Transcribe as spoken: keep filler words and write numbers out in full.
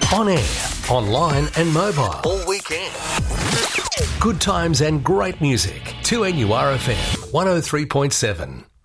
On air, online and mobile. All weekend. Good times and great music. two N U R F M one oh three point seven.